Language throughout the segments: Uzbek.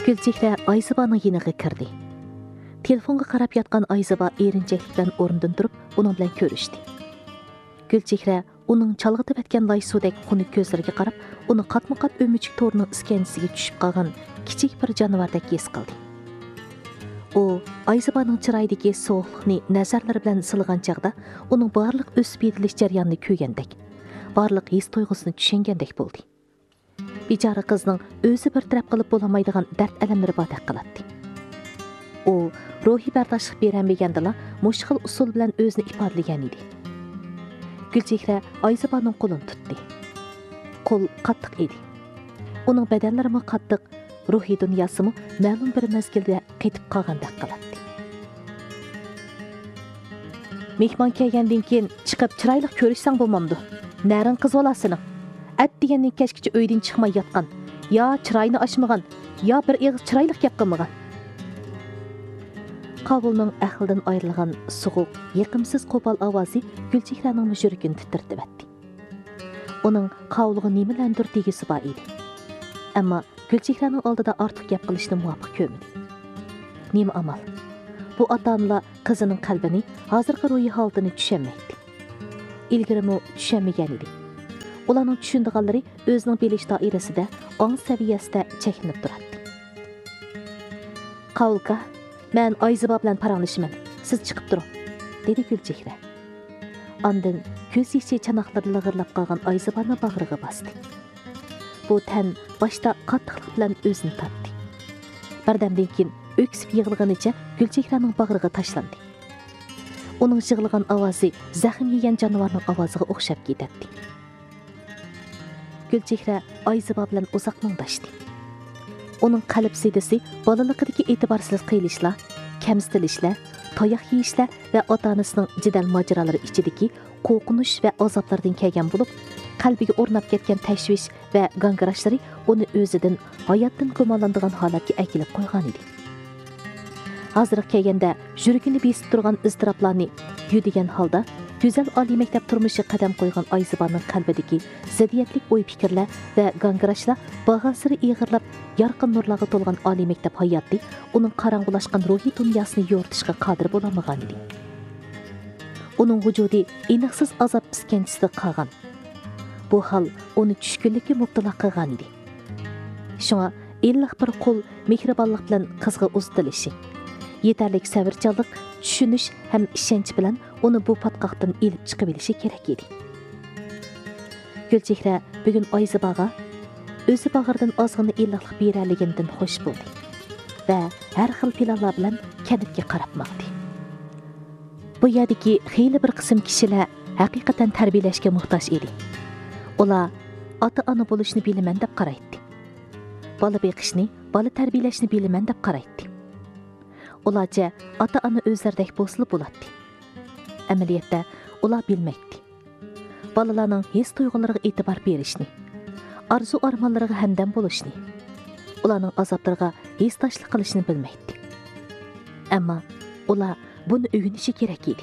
Gulchehra Ayzibaning yeniga kirdi. Telefonga qarab yotgan Ayziba erinchaklik bilan o'rnidan turib, uning bilan ko'rishdi. Gulchehra uning chalg'itib etgan laysudek xunuk ko'zlariga qarab, uni qatma-qat o'michik to'rining iskanchisiga tushib qolgan kichik bir jonivordek his qildi. U Ayzibaning chiroyidagi sovuqlikni nazarlari bilan silgan chaqda, uning barliq o'sib yetilish jarayonini ko'rgandek, barliq his tuyg'usini tushungandek bo'ldi. Bechora qizning o'zi bir taraf qilib bo'lmaydigan dard alamlari bordek qiladi. U ruhiy bardoshlik berolmagandala, mushkil usul bilan o'zini ifodalagan edi. Gulchehra Ayzibaning qo'lini tutdi. Qo'l qattiq edi. Uning badanlari qattiq, ruhiy dunyosi ma'lum bir mezgilda qetib qolgandek qiladi. Mehmon kelgandan keyin chiqib chiroyli ko'rishsang bo'lmamdi. Narin qiz bolasini. At degandan kechgacha uydan chiqmay yotgan, yo chiroyini ochmagan, yo bir ig'iz chiroyli gap qilmagan. Qabulning aqldan ayrilgan so'g'uq, yiqimsiz qo'pol ovozi Gulchehraning mushrikini titirtib etdi. Uning qavlig'i nimalandir tegisi bor edi. Ammo Gulchehraning oldida ortiq gap qilishni muvofiq ko'rmadi. Nima amal? Bu ota-onalar qizining qalbini, hozirgi ruhiy holatini tushunmaydi. Ilgirimi tushunmagan edi. Ularning tushundiganlari o'zining bilish doirasida, ong saviyasida cheklanib turadi. Qavulka, men Ayziba bilan paranglashman. Siz chiqib turing, dedi Gulchehra. Ondan ko'z yeshi chanoqlarida lig'irlab qolgan Ayzibani bag'riga bosdi. Bu tan boshda qattiqlik bilan o'zini topdi. Birdamdan keyin o'ksib yig'ilganicha Gulchehraning bag'riga tashlandi. Uning yig'ilgan ovozi zaxm yegan jonivorning ovoziga o'xshab ketdi. Gulchehra Ayziba bilan uzoq mungdashdi. Uning qalb sedisi bolaligidagi e'tiborsizlik qilishlar, kamsitilishlar, toyoq yeyishlar va ota-onasining jidal mojarolari ichidagi qo'rqinish va azoblardan kelgan bo'lib, qalbiga o'rnab ketgan tashvish va g'angirashlari uni o'zidan, hayotdan ko'malandigan holatga akilib qo'ygan edi. Hozir kelganda yuragini besib turgan iztiroblarni yudigan holda go'zal oliy maktab turmushi qadam qo'ygan Ayzibaning qalbidagi ziddiyatlik o'y-fikrlar va g'angirashlar bag'asiri ig'irlab, yorqin nurlarga to'lgan oliy maktab hayoti uning qorong'ulashgan ruhiy dunyosini yo'rtishga qodir bo'lmagan edi. Uning vujudi iniqsiz azob iskanchasida qolgan. Bu hol uni tushkunlikka mubtalo qilgan edi. Shunga illiq bir qo'l mehribonlik bilan qizga uzatilishi, yetarlik sabrchanlik, tushunish ham ishonch bilan uni bu patqoqdan ilib chiqib bilishi kerak edi. Gulchehra bugun Ayzibaga o'zi bag'ridan ozg'ina illiqlik beraligidan xush bo'ldi va har xil planlar bilan kanitga qarab maqdi. Bu yerdagi xeyli bir qism kishilar haqiqatan tarbiyalashga muhtoj edi. Ular ota-ona bo'lishni bilaman deb qaraydi. Bola beqishni, bola tarbiyalashni bilaman deb qaraydi. Ularcha ota-ona o'zlaridek bo'lsa bo'ladi. Amaliyotda ular bilmaydi. Bolalarning his tuyg'ulariga e'tibor berishni, arzu-armonlariga hamdam bo'lishni, ularning azoblariga hesdoshlik qilishni bilmaydi. Ammo ular buni o'rganishi kerak edi.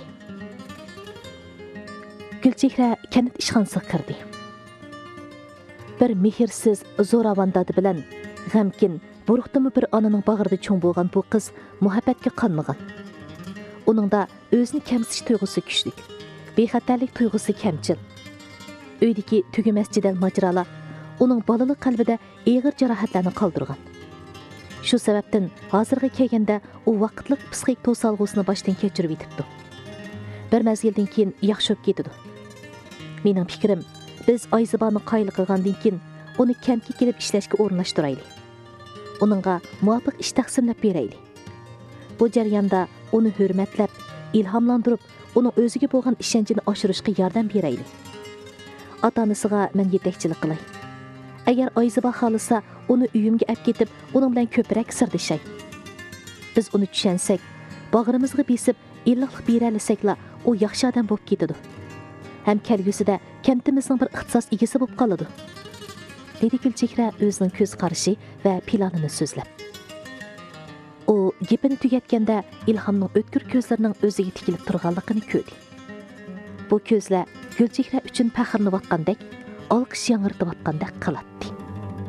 Gulchehra kanit ishxonasiga kirdi. Bir mehrsiz zo'ravandodi bilan g'amkin, buruqdimi bir onaning bag'rida cho'ng bo'lgan bu qiz muhabbatga qanmagan. Uningda o'zini kamsitish tuyg'usi kuchli, bexatarlik tuyg'usi kamchil. Uydagi tugamas jidal mojarolar uning bolalik qalbida og'ir jarohatlarni qoldirgan. Shu sababdan hozirga kelganda u vaqtlik psixik to'salg'usini boshdan kechirib yetibdi. Bir mezgildan keyin yaxshi bo'lib ketdi. Mening fikrim, biz Ayzibani qoyil qilgandan keyin uni kampga kelib ishlashga o'rinlashtiraylik. Uningga muvofiq ish taqsimlab beraylik. Bu jarayonda uni hurmatlab, ilhomlantirib, uning o'ziga bo'lgan ishonchini oshirishga yordam beraylik. Ota-onasiga men yetakchilik qilay. Agar Ayziba xohlasa, uni uyimga olib ketib, uning bilan ko'proq sirdishay. Biz uni tushunsak, bag'rimizga besib, illiqlik beralisakla, u yaxshi odam bo'lib ketadi. Ham kelgusida kantimizning bir ixtisos egasi bo'lib qoladi. Dedi Gulchehra o'zining ko'z qarashi va planini so'zlab. U gapini tugatganda ilhomning o'tkir ko'zlarining o'ziga tikilib turganligini ko'rdi. Bu ko'zlar Gulchehra uchun faxrlanayotgandek, olqish yangirtayotgandek qiladi.